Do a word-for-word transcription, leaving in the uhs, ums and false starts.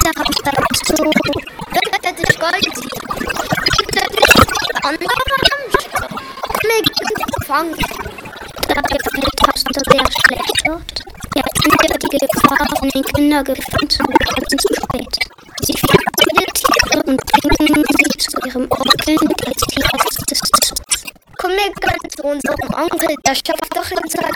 der hat dazu wird dich Gold andere Amtscher. Mit Fang. Da gefällt hast du sehr schlecht dort. Ja, die Gefahr von den Kindern gefangen zu werden zu spät. Sie fliegen Tiere und bringen sie zu ihrem Onkel als Tierarztes. Komm mit ganz zu unserem Onkel, der schafft doch in seiner